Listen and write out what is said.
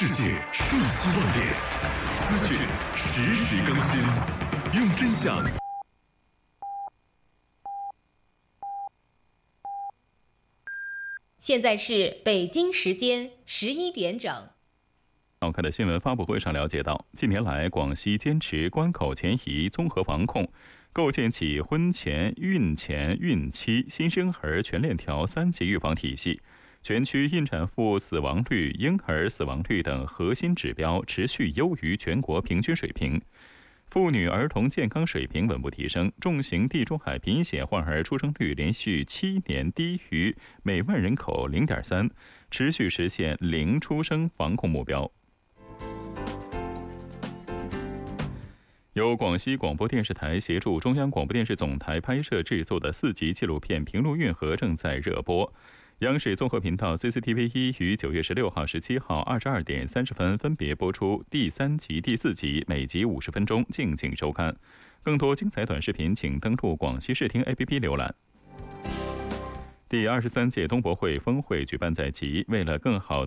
世界瞬息万变，资讯实时更新，用真相。 现在是北京时间11点整。 召开的新闻发布会上了解到，近年来广西坚持关口前移综合防控，构建起婚前、孕前、孕期、新生儿全链条3级预防体系，全区孕产妇死亡率、婴儿死亡率等核心指标持续优于全国平均水平。妇女儿童健康水平稳步提升，重型地中海贫血患儿出生率连续7年低于每万人口0.3，持续实现零出生防控目标。由广西广播电视台协助中央广播电视总台拍摄制作的4集纪录片《平路运河》正在热播。央视综合频道 CCTV1 于9月16号、17号22点30分分别播出第3集、第4集，每集50分钟，敬请收看。更多精彩短视频，请登录广西视听 APP 浏览。第23届东博会峰会举办在即，为了更好